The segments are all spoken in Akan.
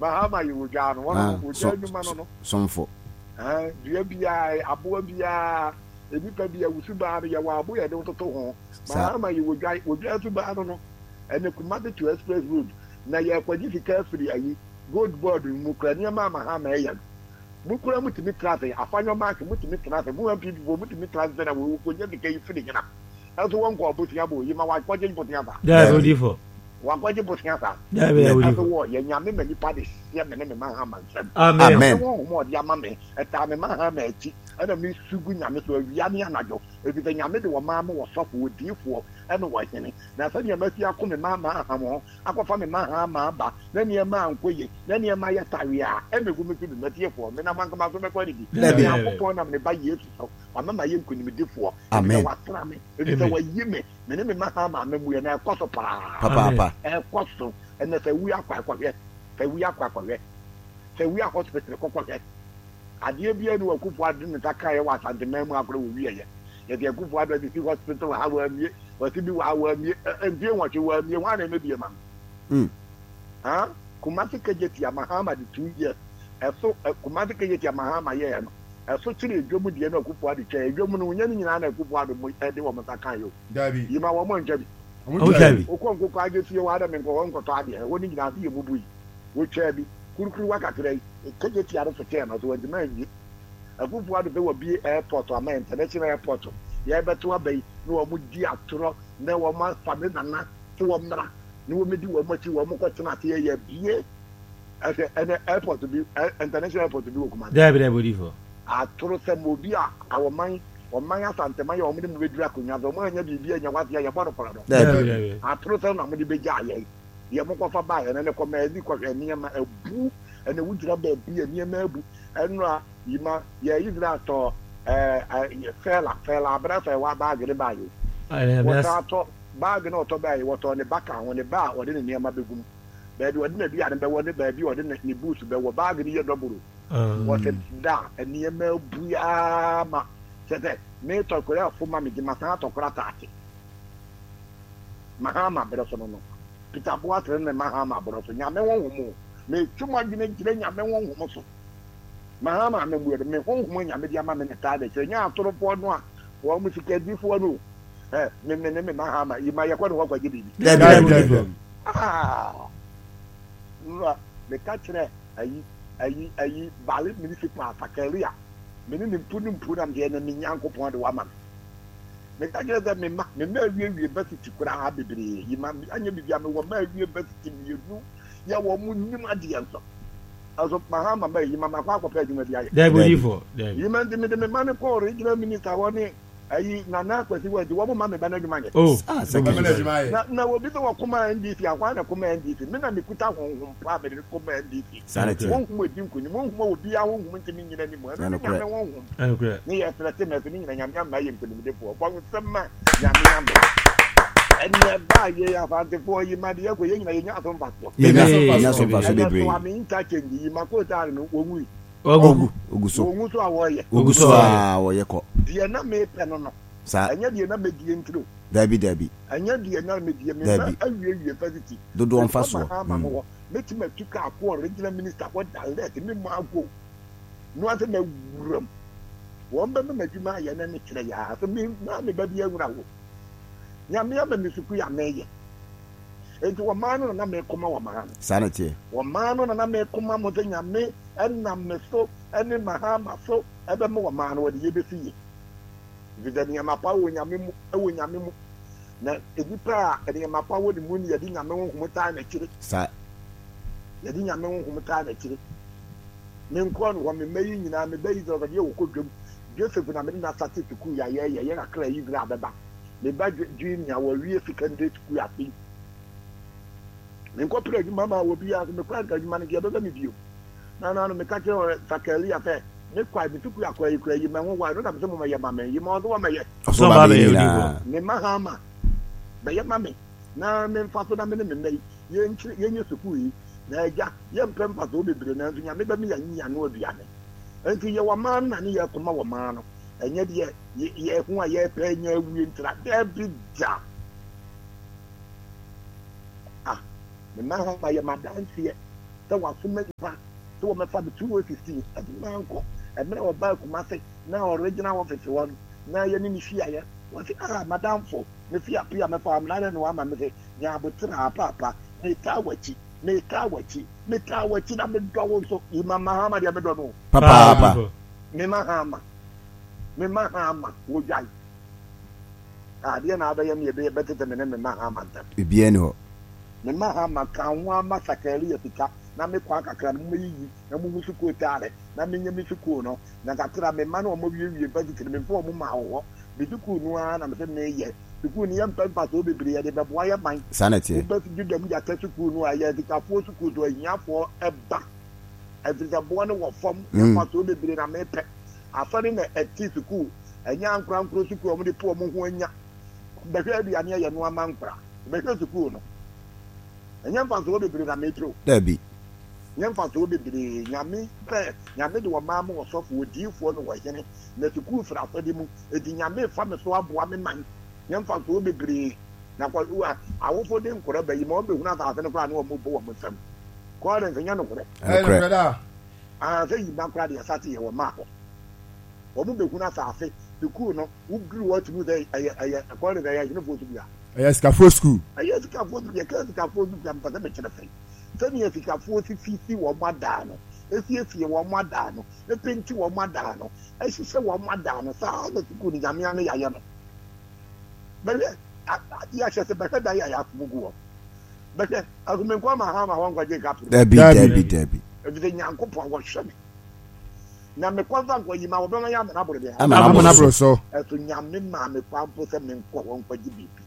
Mahama you would down one would tell you man some for dear BI Abu Bia the people be a Wusuba Yawabu I don't know Mahama you would drive to Badono and the commanded to express road now you are quite carefully good board in Mukrania Mahama Mukura mutimi traffic afanyo mark mutimi traffic mu people mutimi traffic na we ko je ke fini gina aso won ko botia bo yima wa kwaje botia ba da go difo wa kwaje botia ba da be go difo wo ye nyame mani pade ye me me ma ha man sam amen won mo dia ma me eta me ma ha ma ati ana mi sugu nyame so awia ne anajo ebi te nyame de wo ma mo wo sofo wo difo ene wo hene na sa ne ma fi akọ me ma ha mo akọfa me ma ha ma ba na ne ma ankoye na ne ma ya tawia emegu me fi me tiefo me na man kama so me kwa di na akọfo na me ba yesu so wa ma ye nkuni me difo amen wa tra me ebi te wa yime me ne me ma ha ma me na ekoso papa ekoso ene se wi akwa se wi se wi hospital kokwa adeɛ bia ne wakufo ade ne takae wa asantema mu akora wo wiye ye de akufo ade bi hospital ha wa mie wati bi wa mie empie wɔtwe wa mie wa na mebie ma kumasi kejeti Mahama de 2 years eso kumasi kejeti Mahama ye no eso kire edwom de na akufo ade twa edwom no nya nyina na akufo ade mo de wo mtaka yo dabi yima wo mo njabi dabi okon ko age fie wa da men ko won ko to ade wo ni nyina fi ebubu yi wo twa bi kurukuru wakatre kejeti ara so tena so wadi manji akufo ade be wo bi airport ama international airport ya beto abai no wo di atoro na wo ma fame nana to wo mra ni wo medi wo machi wo mo ko tena te ya bie ase ene airport bi international airport bi wo kuma dabi difo atoro se mo bi a awoman oman asantema ya omde mo bedura konya do mo anya bibia nya wase ya boro poro do dabi atoro se na mo de beja aye ye mo ko fa ba ye ne ko ma edi ko hwe ma abu ene wudura ba bi ye ma abu enu a yima ye yidra to fela abra fa wa ba gere ba yo wota to ba gere no to ba ye woto ne baka ho ne ba o de ne ma begum ba di o de na bi ade be wo ne ba bi o de ne boots be wo ba gere ye doburu wote da ene ma abu ya ma sete me to ko ya fu ma mi di ma sa to kora taati Mahama be so no Peter Boatre ne Mahama bro so nyame won humo me twuma gine nyame won humo so Mahama me buere me won humo nyame dia ma me ne ta de che nya atorofo no a wo mu sika difo no me Mahama yima ye kwado kwa gidi no me ka kire ayi bale municipal fakaria me ne mpu na de na me nyankopon de wa ma me ka kire da me ma wie basiti kura ha bebre yima anya bibia me wo ma wie basiti me nu ya wo mu nim ade yanso aso Mahama ba yima ma kwa pe adwuma dia da difo yima de me ma ne ko regional minister woni ayi nana kwasi wa di wo ma me ba na adwuma ye na wo bi to wo kuma NDC akwa na kuma NDC me na me kuta honhom pa me kuma NDC sanete honhom edi nkuni honhom obi a honhom ntimi nyina ni mu na me honhom ni ye frete me ni nyina nyame ma ye nkuni de po bo nsema nyame ene ba ye ya fa de po yi ma de ko ye nyina ye nya aso mfaso nya so mfaso bebre so ami nta change yi ma ko ta no owu oguso awoye oguso awoye ko die na me pe no sa anya die na me die ntro dabi anya die na me die me na awie facility dodo on faso meti matuka akọ regional minister what direct me ma go no ante na wuram won ba me madwuma ya na ne kire ya so me na me ba bia wura wo nyame ya me suku ya meye enti wo ma no na me koma wo ma sanete wo ma no na me koma mo te nyame enna me so ene Mahama so ebe me wo ma no wo de yebe fiye vidani ya mapa wo nyame mu na edipa ene mapa wo de mu ni yedi nyame wo humota na kire sa yedi nyame wo humota na kire me nko no wo me meyi nyina me bayi zo de wo kodwam Joseph na me na statistics ya ye na kra yi gra beba me ba dream ya wo wie secondary school ya bi me nko pre mama wo bi ya me kwa ga juma ne ge beba me bio na no me ka che sakali ya fe me kwa bi tuku ya kwa yi me ho wa no na me mo ya mama yi mo do wa me ye so ba be me Mahama be ye mama na me fa so na me me ye nyi suku yi na ja ye mpem fa so bebre na nya me ba me ya nya no aduane enti ye wa man na ne ye koma wa man no enye de ye hu a ye pe nya awie ntra every ja me Mahama ye madanse sɛ wasoma nipa sɛ wɔmɛfa me 2015 ɛdema nkɔ ɛmmerɛ ɔbaa Kumase na original office wɔ no na yɛne ne hyiaeɛ wɔse madamfo me fie ape a mɛfa amena ne wama me sɛ nyaabotere apaapa metaa wakyi na medɔ wo nso yima mahama deɛ medɔ no papaapa mema hama wodwae adeɛ na abɛyɛ me bɛtete me ne mema hama ntam bibia ni hɔ mema hama ka ho ama sakari yɛ sika na mekɔ akakra no mɛyiyi na muhu sukuo taare na menyɛ me sukuo no na kakra mema no ɔma wiewie bɛtete me mfa ɔmo ma wɔ hɔ me sukuo no ara na mesɛ meyɛ sukuo no yɛmpɛ mfa so bebree yɛde bɛboa yɛ man sanete wobɛsi dam gyata sukuo no a yɛ sikafoɔ sukuo so ahiafoɔ ɛba ɛfiri sɛ boɔ no wɔ fam yɛmfa so bebree na mepɛ afɔre na ɛti sukuo ɛnyɛ ankorankoro sukuo ɔmo de po ɔmo ho anya bɛhwɛ aduane yɛ no ama nkora bɛhwɛ sukuo no ɛnyɛ mfa so bebree na metro dabi nyɛmfa so bebree nyame de wɔmaa ma wɔsɔfo wɔdiifoɔ no wɔhene na sukuu firi afɔde mu ɛdi nyame fa me so aboa me man nyɛmfa so bebree na awofo de nkɔrɔ bɛyi ma wɔbɛhunu asase no koraa ne wɔmmɔbɔ wɔ mo nsɛm kɔɔre nsɛ nyɛ nokorɛ sɛ yima koraa deɛ ɛsate yɛ wɔ maakɔ wɔmo bɛhunu asase sukuu no woduru wɔtumi sɛ ɛyɛ kɔɔre sɛ ɛyɛ ahenefoɔ so bia ɛyɛ sikafoɔ skul ɛyɛ sikafoɔ so bia kɛ sikafoɔ so bia mpɛ sɛ mekyerɛ fɛ sɛnea sikafoɔ sisi wɔn adaa no esiesie wɔn adaa no epenti wɔn adaa no ehyehyɛ wɔn adaa no saa ɔna sukuu ne nyamea no yayɛ no bɛhwɛ yɛahyɛ sɛ bɛhwɛ da yɛ ayɛ afomugu wɔ bɛhwɛ asomenko ama ha ma wɔn nkɔgye kapro dabi ebisɛ nyankopɔn wɔhwɛ me na mekɔfa nkɔyi ma wɔbɛma yɛ amena boro deɛ amena boro so ɛso nyame maa me kwampo sɛ menkɔ wɔn nkɔgye biribi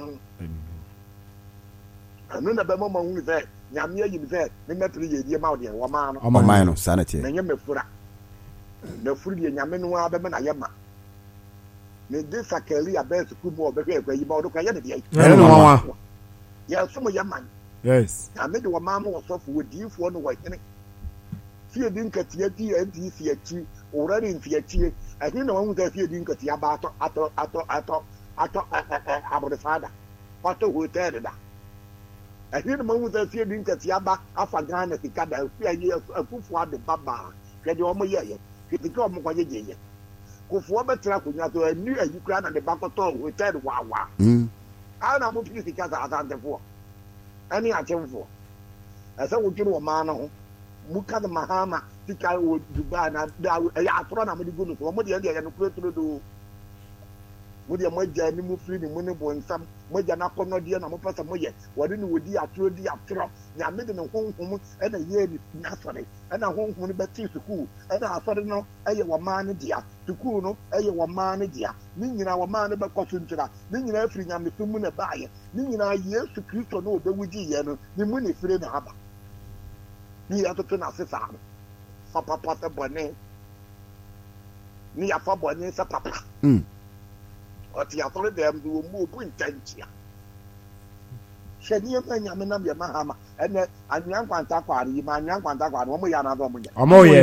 ɛno na bɛma ma hunu sɛ nyame ayi me sɛ memɛpere yɛ die ma wo deɛ wɔmaa no ɔman no saa na teɛ na nyɛ mafura mafuru deɛ nyame no a bɛma na yɛ ma mede sakari a bɛɛ sukuu mu ɔbɛhwɛ ɛkwa yi ma ɔdo kɔ yɛ ne deɛ yɛsom yɛ man nyame de wɔmaa ma wɔsɔfo wɔdiifoɔ no wɔhene fie di nkatia ti ɛnti si akyi owura ne mfi akyie ɛhene na wahu sɛ fie di nkatia ba atɔ aborosaada watɔ hotel da ɛhene na wahu sɛ fie di nkatia ba afa Ghana sika da fie akufoɔ ade babaa hwɛ deɛ ɔmo yɛyɛ sika ɔmo kɔgye gyeyɛ kofoɔ bɛtena akonnwa so ani ayi koraa na de ba kɔtɔ hotel waawaa na mo piri sika sa asantefoɔ ɛne akyemfoɔ ɛsɛ wodwene wɔ maa no ho muka de mahama sika wɔ Dubai na ɛyɛ atorɔ na mode gu no so ɔmo deɛ ɛyɛ no kuroturo do mo deɛ moagya ne mu firi ne mu ne bɔ nsam moagya no akɔnnɔdeɛ na mopɛ sɛ moyɛ wɔde ne wɔdi atorɔ di atorɔ nyame de ne honhom ɛna yɛɛ ne asɔre ɛna honhom no bɛtee sukuu ɛna asɔre no ɛyɛ wɔ maa no dea sukuu no ɛyɛ wɔ maa no dea ne nyinaa wɔ maa no bɛkɔ so ntira ne nyinaa firi nyamesom mu na baayɛ ne nyinaa Yesu Kristo no ɔbɛwugyiiɛ no ne mu ne fire na aba ne yɛtoto no ase saa no fa papa sɛ bɔne ne yɛfa bɔne sɛ papa ɔte asɔre dɛm de wɔ mu ɔbu ntankyia hyɛ nneɛma nyame nam yɛ mahama ɛnɛ anwea nkwanta kware yi ma anwea nkwanta kware wɔn yɛ anaadɔ wɔn yɛ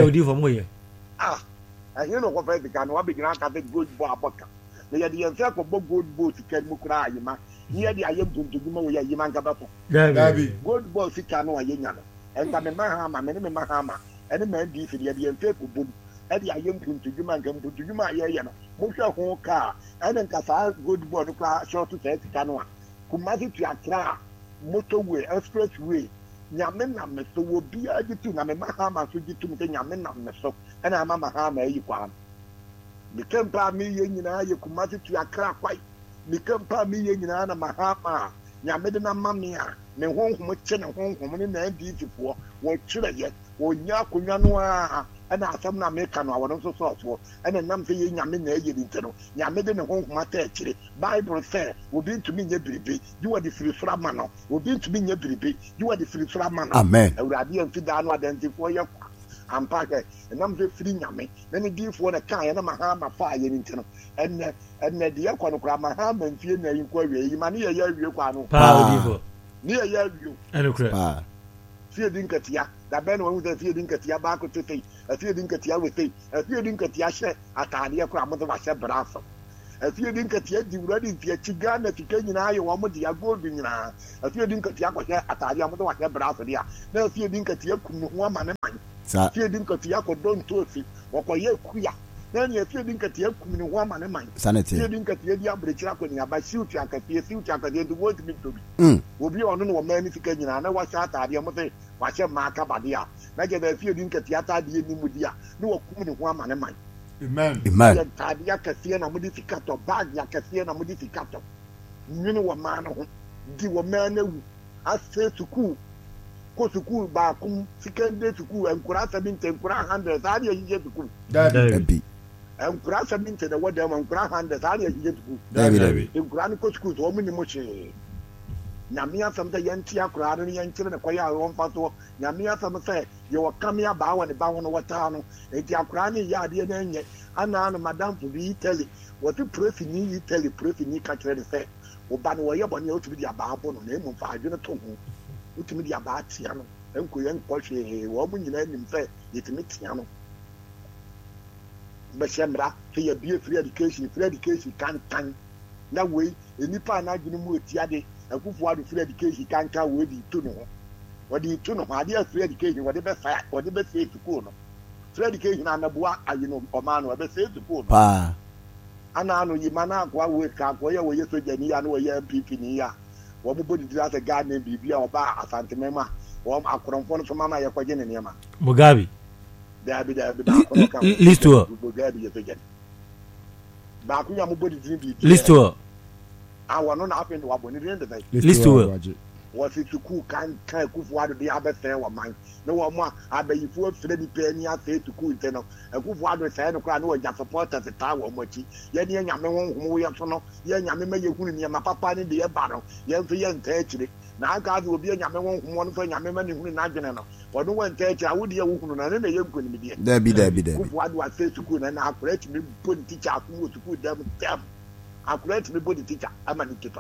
ɛhene na ɔkɔfɛ sika no wabɛgyina aka sɛ gold ball abɔka na yɛde yɛn fɛ kɔbɔ gold ball sika no mu koraa ayima ne yɛde ayɛ ntontoguma wɔ yɛ ayima nka bɛfo gold ball sika no wɔyɛ nya no ɛnka me mahama me ne me mahama ɛne ma adi fi yɛde yɛn fɛ kɔbɔ mu ɛde ayɛ ntontoguma nka ntontoguma a yɛyɛ no mohwɛ ho kaa ɛne nka saa gold ball no koraa hyɛɔto saa sika no a Kumasi to Accra motorway expressway nyame na me so wo bia gitu na me mahama so gitu me nyame na me so ɛna ama mahama ayi kwa me kempa me ye nyinaa ye Kumasi to Accra kwai me kempa me ye nyinaa na mahama nyame de na mame a ne honhom kye ne honhom ne na ndifo wo kyerɛ ye wo nya konwa no a ɛna asɛm na meka no awɔ no nso sɔɔso ɛna nam sɛ yɛ nyame na ɛyɛ nti no nyame de ne honhom ata akyire Bible sɛ obi ntumi nyɛ biribi gye wɔde firi soro ama no obi ntumi nyɛ biribi gye wɔde firi soro ama no amen awurade yɛmfi daa no adantifoɔ yɛ kwa ampa kɛ ɛnam sɛ firi nyame na ne diifoɔ no kaeɛ na mahama faa yɛ no nti no ɛnɛ deɛ kɔ no koraa mahama mfie na yi nkɔ awie yi ma ne yɛyɛ awie kwa no ne yɛyɛ awie fie di nkatia da bɛn na wɔn sɛ fie di nkatia baako tete fie di nkatia wete fie di nkatia hyɛ ataadeɛ koraa mo de wahyɛ braso afie di nkatia di wurade fie chiga na tika nyina ayo wo mo dia gold nyina afie di nkatia kwahye atade amodo wahye braso dia na afie di nkatia kum ho ama ne man sa afie di nkatia ko don tofi wokoye kuya na ne afie di nkatia kum ne ho ama ne man sanity afie di nkatia di abrechira ko ni aba siuti akafie di word me tobi obi ono no wo mani tika nyina na wahye atade amodo wahye maka bade a na je da afie di nkatia atade ni mu dia na wokum ne ho ama ne man. Amen. Ya kasiya na modificator bag ya kasiya na modificator nyini wa mana ho di wa mana wu ase suku ko suku ba kum secondary suku enkura 70 enkura 100 sari yije suku dabi enkura 70 da wada man enkura 100 sari yije suku dabi enkura ni ko suku so mu ni mo che nyamia samta yanti akura ni yanti na kwaya won fato nyamia samta ye wakamia ba wa ne ba wono wata no enti akura ni ya de na nye ana no madam fu bi Italy what proof ni Italy proof ni ka kire se oba no ye bone o tumi dia ba abo no na emu fa adwene to ho o tumi dia ba tia no enko ye nko hwe wo mu nyina nim se ye tumi tia no be shemra fe ye bi free education kan na we enipa na adwene mu otia de akufu adu free education kanka we di to no wodi to no ade free education wodi be fa wodi be say to ko no free education na naboa ayino omano we be say to ko pa ana anu yi mana akwa we ka ko ye we soja ni ya no we MPP ni ya wo bo bodi dira se Ghana bibia oba asante mema wo akoronfo no so mama ye kwaje ne nema Mugabe dabi listo Mugabe ye soja ba ku ya mo bodi dira bi listo awa no na happen to aboni the end of the listo was it to cool kan kufu ado de abefe wa man no wo mo abayifu afre bi pe ni afe to cool te no kufu ado sai no kra no wa supporters ta wo mo chi ye ne nyame honhom ye so no ye nyame ma ye hunu ne ma papa ne de ye ba no ye mfe ye nta akire na aka do obi nyame honhom no so nyame ma ne hunu na adwene no wodo wa nta akire awudi ye hunu na ne ye nkoni mi de dabi kufu ado afe to cool na akura ti mi pon teacher aku to cool dem akura ti mi body teacher amani kita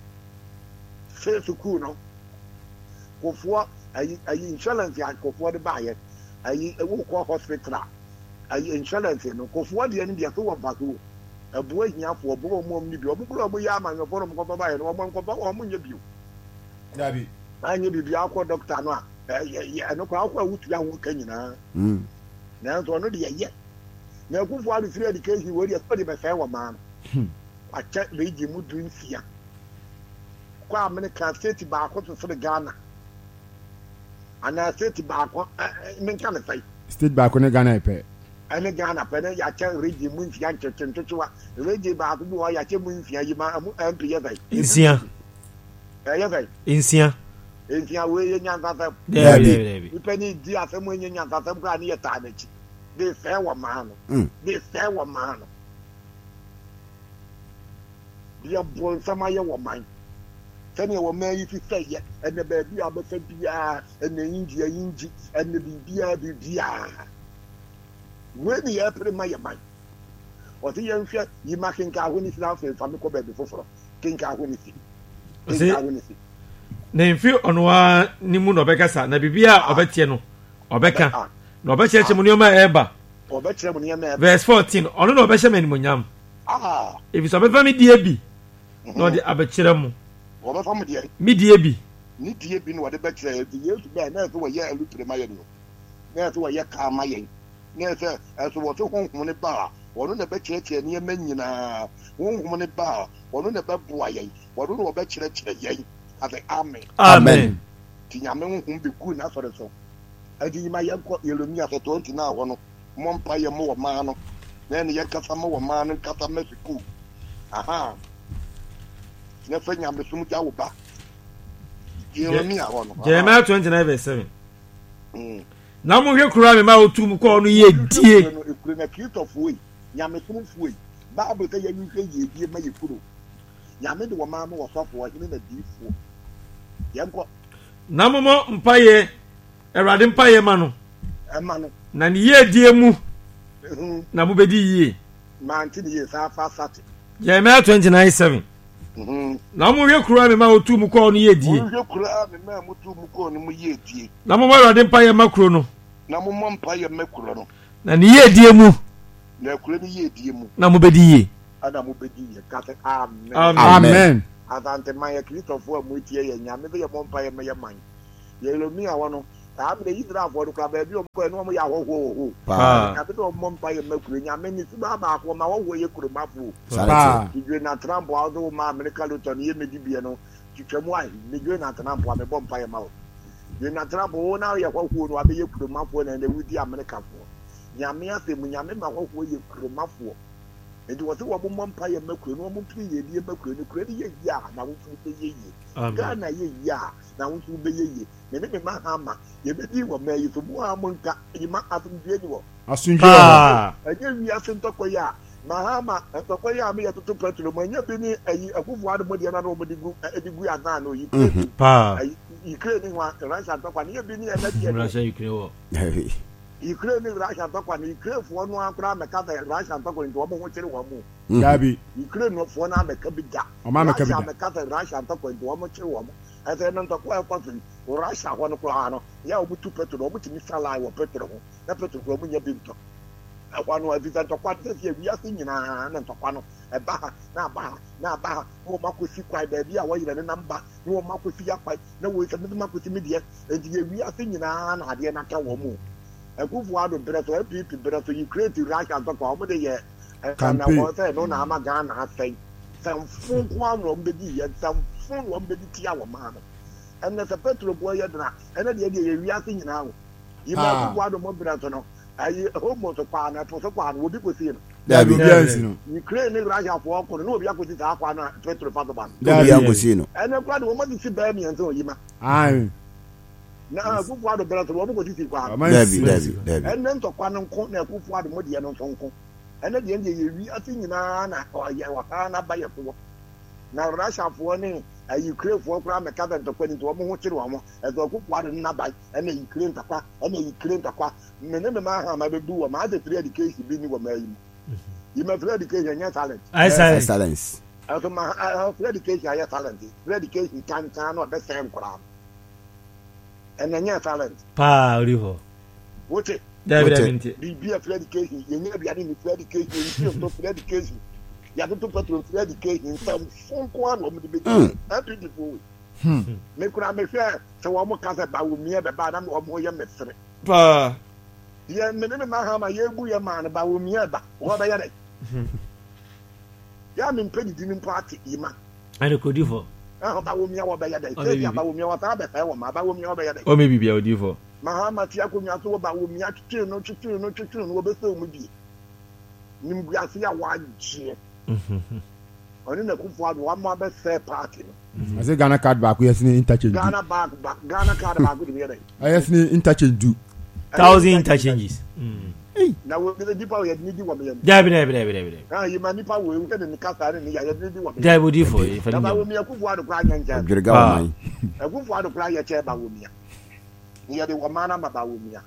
say school no kofo ayi insurance ya kofo de baye ayi ewo ko hospital ayi insurance no kofo de ni dia so won paso abu ahiafo obo mo ni bi obo mo ya amanyo fo mo ko baye no mo ko ba o mo nya bi dabi anya bi akọ doctor no a no ko akọ awutu ya ho kanyina na so no de ye na kofo adu free education we de so de be fa wa ma no acha leji mu dunfia kwa America state ba ko so Ghana ana state ba ko men kan sai state ba ko ne Ghana epe ana Ghana pe ne ya cha leji mu nfia nchechewa leji ba ko bo ya cha mu nfia yi ma MP ya sai insia ya sai insia we ye nya ta dabi ipe ni di afemu ye nya ta ko ani ye ta na chi de fe wa ma no ya bon sama ye wo man tani wo man yi fi fe ye ene ba bi abafa bia ene inji ene bibia we ni ya pre ma ye man o ti ye nhwe yi ma kenka ho ni sila fe fa me ko ba bi foforo kenka ho ni si na mfi onwa ni mu no bekasa na bibia obetie no obeka na obekye mu nioma eba obekye mu nioma eba verse 14 ono no obekye mani munyam if so befa mi die bi no de abekire mu wo befa mu die mi die bi ni die bi no wo de bekire bi Yesu ba na so wo ye alupre ma ye no na so wo ye ka ma ye na so wo to honhom ne ba wono na bekire ne ma nyina honhom ne ba wono na beboa ye wono no bekire ye ave amen ti nyame honhom be ku na so de so adi ma ye ko Yeremia 20 na wo no mo mpa ye mo wo ma no na ne ye kasa mo wo ma no kasa mefiku na fa nyame sum ja wo ba Yeremia wo no Jeremiah 29:7 na mo hwe kura me ma otum ko no ye die ekuru na Christopher nyame sum fuwe Bible say ye hwe ye die ma ye kuro nyame de wo ma no wo sofo wo ne na difo ye nko na mo mpaye Erade mpaye ma no na ne ye die mu na mo bedi yie man ti ye sa fa sate Jeremiah 29:7 na mo hwe kura me ma otum ko no ye die hwe kura me ma otum ko no mo ye die na mo Erade mpaye makro no na mo mpaye makro no na ne ye die mu na kura ni ye die mu na mo bedi yie ana mo bedi ye ka se amen Amen. asante man ye Christopher mo tie ye nyame be ye mompa ye me man ye Yeremia wono am de Israel for ka ba bi o ko no mo ya ho ka be o mompa ye makuru nyame ni suba ba ko ma wo ye kuru mafu igwe na Trump wa do ma America luton ye medi bie no twetwamu ai igwe na Trump wa me bompa ye ma wo ye na Trump wo na ye ho no abe ye kuru mafu na de wudi America fo nyame asem nyame ma ho ye kuru mafu enti wo se wo bompa ye makuru no mo piri ye die makuru ni kuru ye ya na wo fu be ye Ghana ye ya na wo fu be ye me ma ama ye be di wo ma yi so mo amonka yi ma asundue ni wo Asunje. Enye wi asentoko ya mahama entoko ya me yetoto petrol mo enye bi ni ayi akufu adu modi na no modi gu edigu azan no yi Ukraine ni wa Russia tokwa ni bi ni ena die Russia Ukraine wo Ukraine ni Russia tokwa ni Ukraine fo no akura meka da Russia tokwa ni wo mo ho kire wo mo Dabi. Ukraine no fo na meka bi da meka da Russia tokwa ni wo mo kire wo mo ese no ntokwa e kwafi Russia ho no kwa no ya obutu petrol obutimi sala wo petrol ho na petrol ko mo nya bi nto akwano afisa ntokwa tese wi ase nyina na ntokwa no eba na ba wo makosi kwai ba bi a wo yire ne namba ni wo makosi akwai na wo se ne makosi media enti ye wi ase nyina na ade na ka wo mu ekufu ado breto epipi breto you create Russia ntokwa wo de ye na wo se no na ama Ghana asai samfu kwa no mbedi ye samfu no mbedi tia wo ma no enne se petrol boy ye dra enne de ye wi ase nyina wo yima ekufu ado mo breto no ayi homo to pa na to so pa no obi ko si no Dabi yes no Ukraine ni Russia for ko no obi akosi ta kwa na petrol fa to ban Dabi akosi no ene kwa do mo di si ba mi enzo yima ai na kufu ado bela to mo ko si kwa Dabi ene nto kwa no nko na kufu ado mo de no nko ene de ye wi ati nyina na wa ha na ba ye fo na Russia for ni Ukraine for kwa me ka da to kwani to mo ho kire wo mo e do kufu ado na ba ene Ukraine takwa me ma ha ma be du wo ma de free education bi ni wo ma yi you my free education nya talent excellence also my free education nya talent free education kan no be same crowd and nya talent pa oriho wote David bi free education ye nya bia ni free education you to free education ya to petrol free education some fun ko no me be that beautiful me kura me hwe se wo mo ka se ba wo mie be ba na wo mo ye mesre pa ye me ma ha ma ye bu ye ma na ba wo mie ba wo ba ye dai ya me mpedi di mi party ima ani ko difo ba wo mie wo ba ye dai se ya ba wo mie wo ta be fa wo ma ba wo mie wo ba ye dai o me bibia o difo mahama ti akonya so wo ba wo mie twetwe no wo be se wo mu bi nimbu ase ya wa je oni na kufu ado wa ma be fair party no ase Ghana card back yes ni interchange Ghana card back di yere yes ni interchange do 1000 interchanges na wo be di pa ye ni di wo me David yi ma ni pa wo nke ni ka sare ni ya ye di wo me David difo e fa ni ba wo me kufu ado kra nya nja Gerga wa mai kufu ado kra ye che ba wo me ni ye de wo ma na ba wo me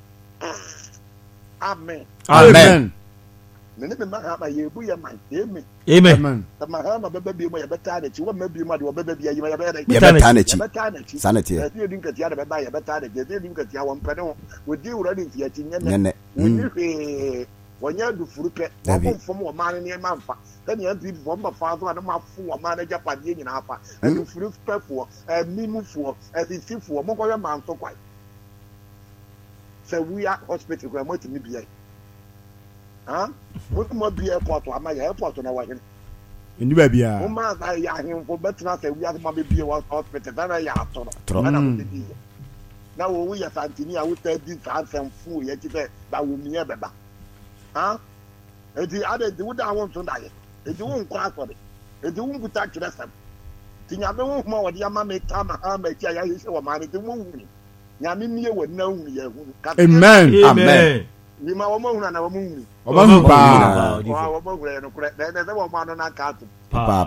amen me ma ha ma ye bu ye man amen ma ha ma be bi mo ye beta na chi wo ma bi mo de wo be bi ye ma ye beta na chi sanity e ti din ka ti ada be ba ye beta na je din ka ti awon pe no wo di wura din ti ya ti nyene wo ni hwe wonya du furupe wo fom wo ma ne ma mfa ka ni anti fo ma fa so na ma fu wo ma na japade nyina afa e du furupe fo e mimu fo e ti fo mo ko ye ma nso kwai se we are hospital ko mo ti mi bi ai what more be airport or my airport on our in the baby oh man I him for better say we have maybe be one hospital that I now we are Santini I would tell this and fool yet that will me ever and the other would I want to die it won't crack for it it won't touch the rest thing I don't know the mama time I make ya or man it won't Yamini would know me amen ni ma womo huna na womo huni oba hu ba womo huna no kure na womo ano na ka to pa